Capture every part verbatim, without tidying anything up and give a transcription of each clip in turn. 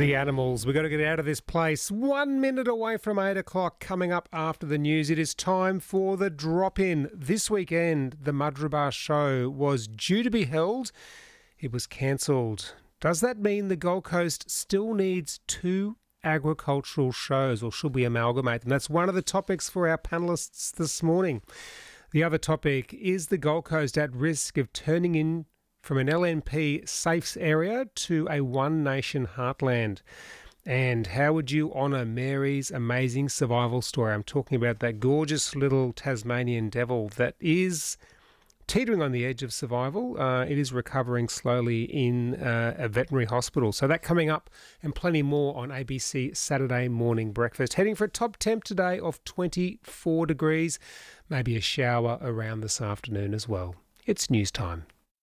The Animals. We've got to get out of this place. One minute away from eight o'clock. Coming up after the news, it is time for the drop-in. This weekend, the Madrabar show was due to be held. It was cancelled. Does that mean the Gold Coast still needs two agricultural shows, or should we amalgamate them? That's one of the topics for our panellists this morning. The other topic, is the Gold Coast at risk of turning in from an L N P safes area to a One Nation heartland? And how would you honour Mary's amazing survival story? I'm talking about that gorgeous little Tasmanian devil that is teetering on the edge of survival. Uh, it is recovering slowly in uh, a veterinary hospital. So that coming up, and plenty more on A B C Saturday Morning Breakfast. Heading for a top temp today of twenty-four degrees. Maybe a shower around this afternoon as well. It's news time.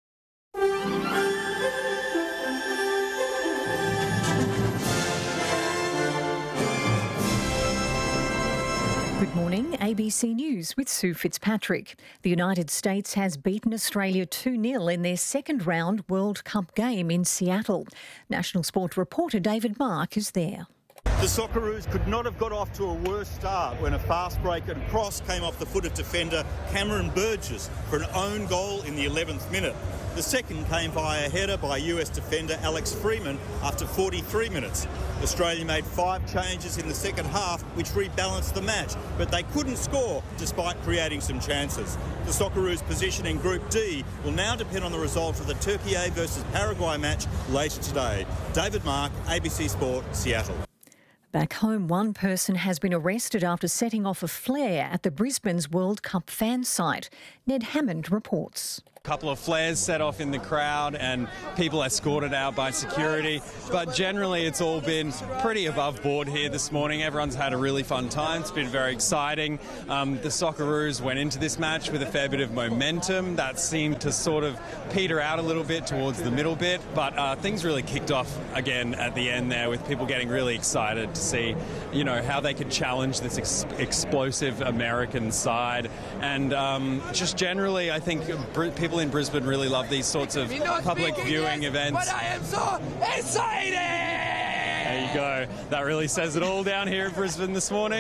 Good morning, A B C News with Sue Fitzpatrick. The United States has beaten Australia two nil in their second round World Cup game in Seattle. National Sport reporter David Mark is there. The Socceroos could not have got off to a worse start when a fast break and cross came off the foot of defender Cameron Burgess for an own goal in the eleventh minute. The second came via a header by U S defender Alex Freeman after forty-three minutes. Australia made five changes in the second half, which rebalanced the match, but they couldn't score despite creating some chances. The Socceroos' position in Group D will now depend on the result of the Turkey versus Paraguay match later today. David Mark, A B C Sport, Seattle. Back home, one person has been arrested after setting off a flare at the Brisbane's World Cup fan site. Ned Hammond reports. A couple of flares set off in the crowd and people escorted out by security, but generally it's all been pretty above board here this morning. Everyone's had a really fun time. It's been very exciting. Um, the Socceroos went into this match with a fair bit of momentum. That seemed to sort of peter out a little bit towards the middle bit, but uh, things really kicked off again at the end there, with people getting really excited to see, you know, how they could challenge this ex- explosive American side. And um, just generally, I think Br- people in Brisbane really love these sorts of public viewing events. But I am so excited! There you go. That really says it all down here in Brisbane this morning.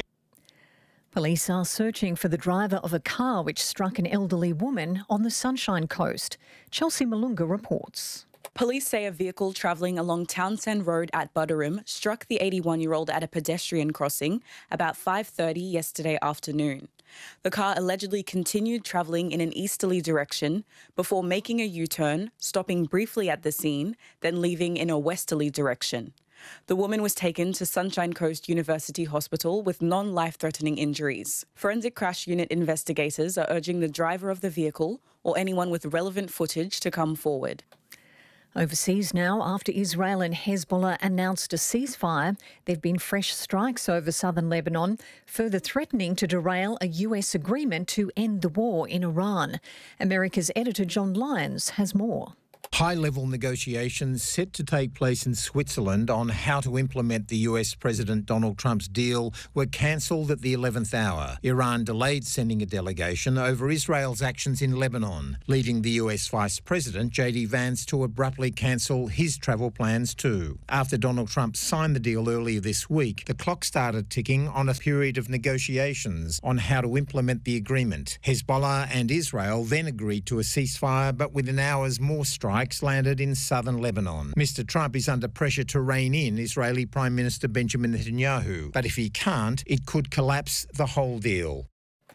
Police are searching for the driver of a car which struck an elderly woman on the Sunshine Coast. Chelsea Malunga reports. Police say a vehicle travelling along Townsend Road at Buderim struck the eighty-one-year-old at a pedestrian crossing about five thirty yesterday afternoon. The car allegedly continued travelling in an easterly direction before making a U-turn, stopping briefly at the scene, then leaving in a westerly direction. The woman was taken to Sunshine Coast University Hospital with non-life-threatening injuries. Forensic Crash Unit investigators are urging the driver of the vehicle or anyone with relevant footage to come forward. Overseas now, after Israel and Hezbollah announced a ceasefire, there have been fresh strikes over southern Lebanon, further threatening to derail a U S agreement to end the war in Iran. America's editor John Lyons has more. High-level negotiations set to take place in Switzerland on how to implement the U S President Donald Trump's deal were cancelled at the eleventh hour. Iran delayed sending a delegation over Israel's actions in Lebanon, leading the U S Vice President J D Vance to abruptly cancel his travel plans too. After Donald Trump signed the deal earlier this week, the clock started ticking on a period of negotiations on how to implement the agreement. Hezbollah and Israel then agreed to a ceasefire, but within hours more strikes landed in southern Lebanon. Mister Trump is under pressure to rein in Israeli Prime Minister Benjamin Netanyahu, but if he can't, it could collapse the whole deal.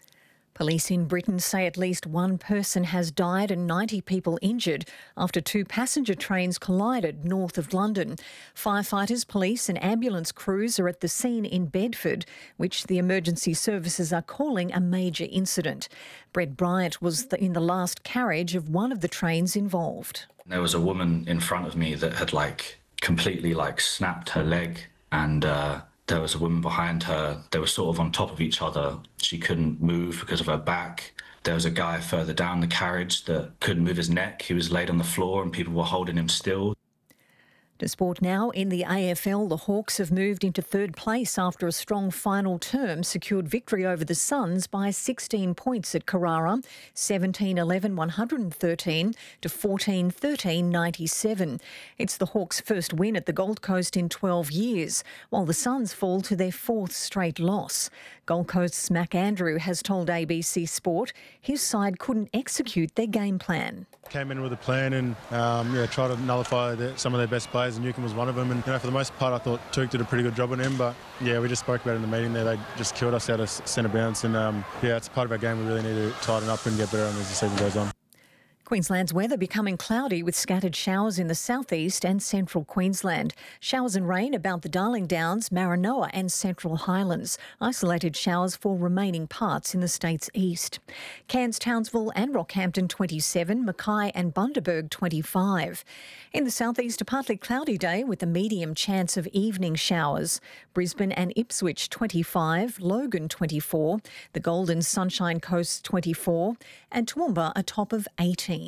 Police in Britain say at least one person has died and ninety people injured after two passenger trains collided north of London. Firefighters, police and ambulance crews are at the scene in Bedford, which the emergency services are calling a major incident. Brett Bryant was in the last carriage of one of the trains involved. There was a woman in front of me that had like completely like snapped her leg, and uh there was a woman behind her. They were sort of on top of each other. She couldn't move because of her back. There was a guy further down the carriage that couldn't move his neck. He was laid on the floor and people were holding him still. To sport now. In the A F L, the Hawks have moved into third place after a strong final term secured victory over the Suns by sixteen points at Carrara, seventeen eleven one hundred thirteen to fourteen thirteen ninety-seven. It's the Hawks' first win at the Gold Coast in twelve years, while the Suns fall to their fourth straight loss. Gold Coast's Mac Andrew has told A B C Sport his side couldn't execute their game plan. Came in with a plan and um, yeah, tried to nullify the, some of their best players, and Newcombe was one of them. And you know, for the most part, I thought Turk did a pretty good job on him. But yeah, we just spoke about it in the meeting there. They just killed us out of centre bounce, and um, yeah, it's part of our game. We really need to tighten up and get better as the season goes on. Queensland's weather becoming cloudy with scattered showers in the southeast and central Queensland. Showers and rain about the Darling Downs, Maranoa and Central Highlands. Isolated showers for remaining parts in the state's east. Cairns, Townsville and Rockhampton twenty-seven, Mackay and Bundaberg twenty-five. In the southeast, a partly cloudy day with a medium chance of evening showers. Brisbane and Ipswich twenty-five, Logan twenty-four, the Golden Sunshine Coast twenty-four and Toowoomba a top of eighteen.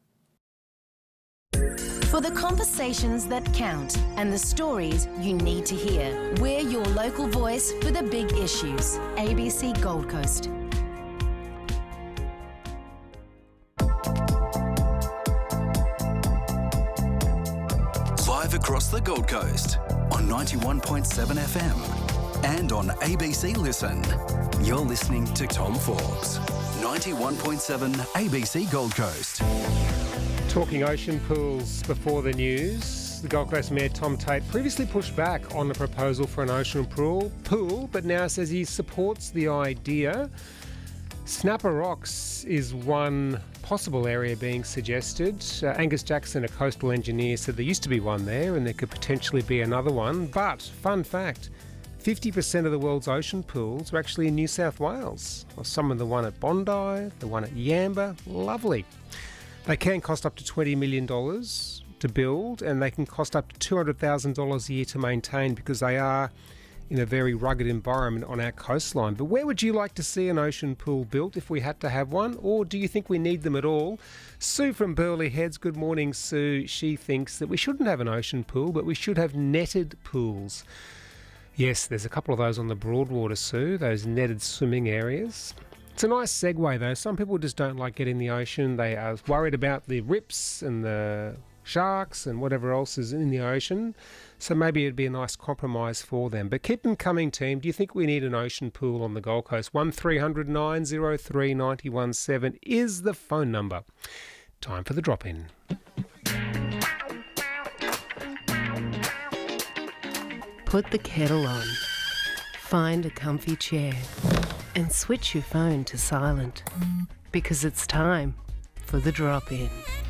For the conversations that count and the stories you need to hear, we're your local voice for the big issues. A B C Gold Coast. Live across the Gold Coast on ninety-one point seven F M and on A B C Listen. You're listening to Tom Forbes. ninety-one point seven A B C Gold Coast. Talking ocean pools before the news. The Gold Coast Mayor Tom Tate previously pushed back on the proposal for an ocean pool, pool, but now says he supports the idea. Snapper Rocks is one possible area being suggested. Uh, Angus Jackson, a coastal engineer, said there used to be one there and there could potentially be another one. But, fun fact, fifty percent of the world's ocean pools are actually in New South Wales. Well, some of the one at Bondi, the one at Yamba. Lovely. They can cost up to twenty million dollars to build, and they can cost up to two hundred thousand dollars a year to maintain because they are in a very rugged environment on our coastline. But where would you like to see an ocean pool built if we had to have one? Or do you think we need them at all? Sue from Burleigh Heads, good morning, Sue. She thinks that we shouldn't have an ocean pool, but we should have netted pools. Yes, there's a couple of those on the Broadwater, Sue, those netted swimming areas. It's a nice segue, though. Some people just don't like getting in the ocean. They are worried about the rips and the sharks and whatever else is in the ocean. So maybe it'd be a nice compromise for them. But keep them coming, team. Do you think we need an ocean pool on the Gold Coast? one three hundred nine oh three nine one seven is the phone number. Time for the drop-in. Put the kettle on. Find a comfy chair. And switch your phone to silent, because it's time for the drop-in.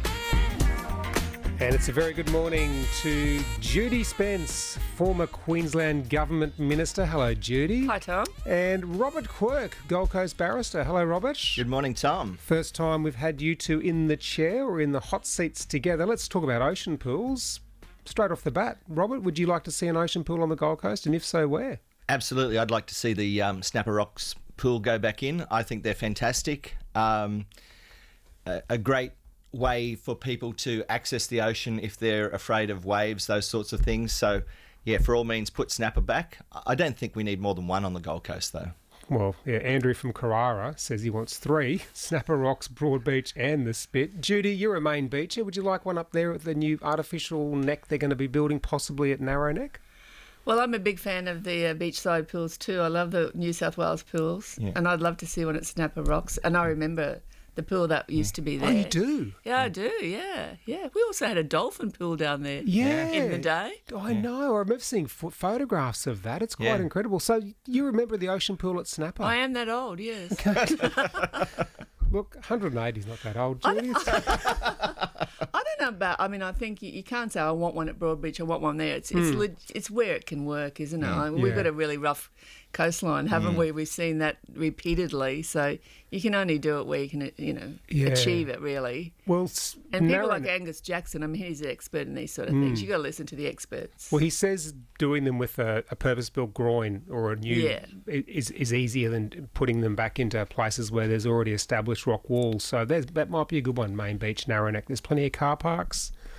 And it's a very good morning to Judy Spence, former Queensland Government Minister. Hello, Judy. Hi, Tom. And Robert Quirk, Gold Coast barrister. Hello, Robert. Good morning, Tom. First time we've had you two in the chair or in the hot seats together. Let's talk about ocean pools. Straight off the bat, Robert, would you like to see an ocean pool on the Gold Coast? And if so, where? Absolutely. I'd like to see the um, Snapper Rocks pool go back in. I think they're fantastic. Um, a, a great way for people to access the ocean if they're afraid of waves, those sorts of things. So, yeah, for all means, put Snapper back. I don't think we need more than one on the Gold Coast, though. Well, yeah, Andrew from Carrara says he wants three, Snapper Rocks, Broadbeach and the Spit. Judy, you're a main beacher. Would you like one up there at the new artificial neck they're going to be building, possibly at Narrow Neck? Well, I'm a big fan of the uh, beachside pools too. I love the New South Wales pools, yeah. And I'd love to see one at Snapper Rocks. And I remember the pool that used to be there. Oh, you do? Yeah, I do, yeah. Yeah, we also had a dolphin pool down there yeah. in the day. I know. I remember seeing ph- photographs of that. It's quite yeah. incredible. So you remember the ocean pool at Snapper? I am that old, yes. Look, one hundred eighty is not that old, Judy. I don't know about, I mean, I think you, you can't say I want one at Broadbeach, I want one there. It's it's, mm. leg, it's where it can work, isn't it? Mm. I mean, we've yeah. got a really rough coastline, haven't mm. we? We've seen that repeatedly. So you can only do it where you can, you know, yeah. achieve it, really. Well, and people like Angus Jackson, I mean, he's an expert in these sort of mm. things. You've got to listen to the experts. Well, he says doing them with a, a purpose-built groin or a new yeah. is is easier than putting them back into places where there's already established rock walls. So there's, that might be a good one, Main Beach, Narrow Neck. There's plenty of car parks.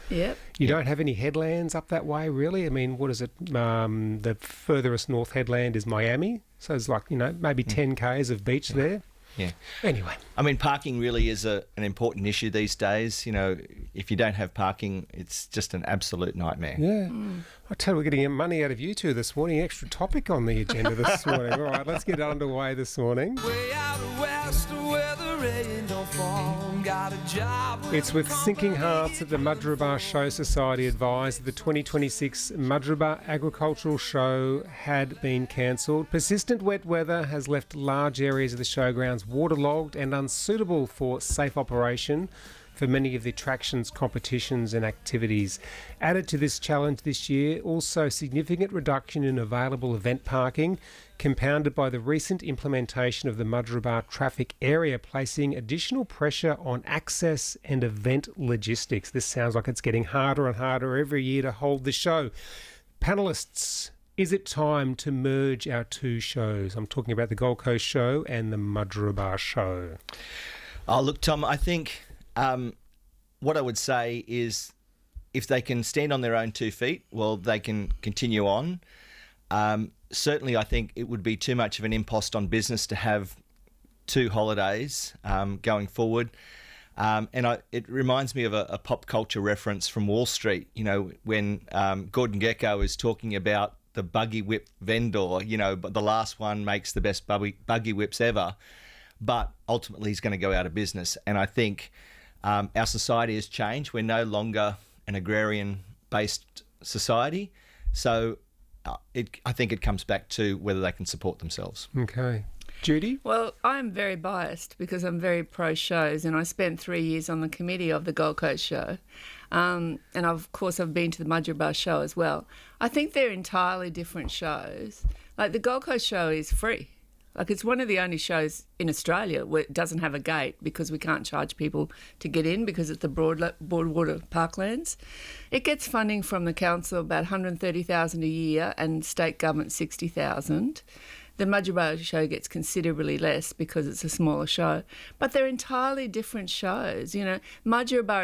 Yep. You don't have any headlands up that way, really? I mean, what is it? Um, the furthest north headland is Miami. So it's like, you know, maybe ten kays of beach Yeah. there. Yeah. Anyway. I mean, parking really is a, an important issue these days. You know, if you don't have parking, it's just an absolute nightmare. Yeah. I tell you, we're getting money out of you two this morning. Extra topic on the agenda this morning. All right, let's get underway this morning. Way out west where the rain don't fall. Got a job. It's with sinking hearts that the Madrabar Show Society advised that the twenty twenty-six Madrabar Agricultural Show had been cancelled. Persistent wet weather has left large areas of the showgrounds waterlogged and unsuitable for safe operation for many of the attractions, competitions and activities. Added to this challenge this year, also significant reduction in available event parking, compounded by the recent implementation of the Madrabar traffic area, placing additional pressure on access and event logistics. This sounds like it's getting harder and harder every year to hold the show. Panellists, is it time to merge our two shows? I'm talking about the Gold Coast Show and the Madrabar Show. Oh, look, Tom, I think um, what I would say is if they can stand on their own two feet, well, they can continue on. Um, certainly, I think it would be too much of an impost on business to have two holidays um, going forward. Um, and I, it reminds me of a, a pop culture reference from Wall Street, you know, when um, Gordon Gekko is talking about the buggy whip vendor, you know, but the last one makes the best buggy, buggy whips ever. But ultimately, he's going to go out of business. And I think um, our society has changed. We're no longer an agrarian-based society. So uh, it, I think it comes back to whether they can support themselves. Okay. Judy? Well, I'm very biased because I'm very pro-shows and I spent three years on the committee of the Gold Coast Show. Um, and of course, I've been to the Madrabar Show as well. I think they're entirely different shows. Like the Gold Coast Show is free. Like it's one of the only shows in Australia where it doesn't have a gate because we can't charge people to get in because it's the broad, Broadwater Parklands. It gets funding from the council about one hundred thirty thousand dollars a year and state government sixty thousand dollars. The Madrabar Show gets considerably less because it's a smaller show. But they're entirely different shows. You know, Madrabar